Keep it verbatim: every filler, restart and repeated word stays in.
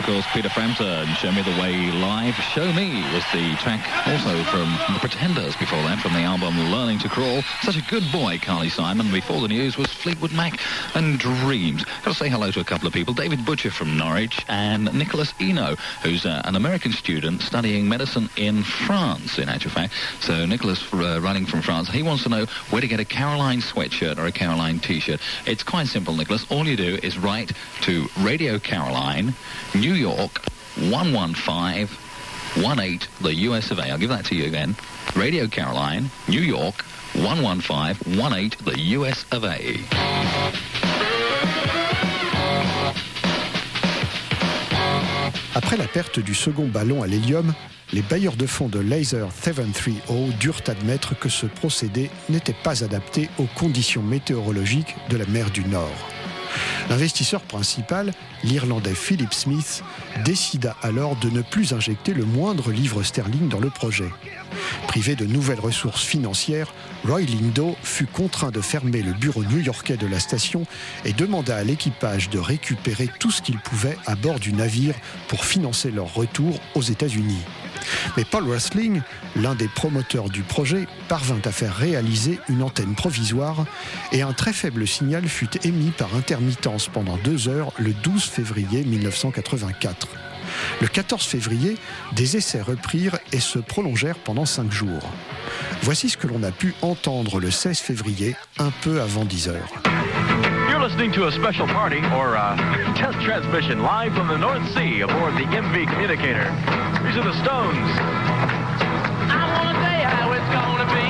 course, Peter Frampton, Show Me the Way Live. Show Me was the track also from The Pretenders before that, from the album Learning to Crawl. Such a good boy, Carly Simon. Before the news was Fleetwood Mac and Dreams. Got to say hello to a couple of people. David Butcher from Norwich and Nicholas Eno, who's uh, an American student studying medicine in France, in actual fact. So Nicholas, uh, running from France, he wants to know where to get a Caroline sweatshirt or a Caroline t-shirt. It's quite simple, Nicholas. All you do is write to Radio Caroline, New York, one one five one eight, the U S of A. I'll give that to you again. Radio Caroline, New York, one one five one eight, the U S of A. Après la perte du second ballon à l'hélium, les bailleurs de fonds de Laser sept cent trente durent admettre que ce procédé n'était pas adapté aux conditions météorologiques de la mer du Nord. L'investisseur principal, l'Irlandais Philip Smith, décida alors de ne plus injecter le moindre livre sterling dans le projet. Privé de nouvelles ressources financières, Roy Lindo fut contraint de fermer le bureau new-yorkais de la station et demanda à l'équipage de récupérer tout ce qu'il pouvait à bord du navire pour financer leur retour aux États-Unis. Mais Paul Wrestling, l'un des promoteurs du projet, parvint à faire réaliser une antenne provisoire et un très faible signal fut émis par intermittence pendant deux heures le douze février mille neuf cent quatre-vingt-quatre. Le quatorze février, des essais reprirent et se prolongèrent pendant cinq jours. Voici ce que l'on a pu entendre le seize février, un peu avant dix heures. You're listening to a special party or a test transmission live from the North Sea aboard the M V Communicator. These are the Stones.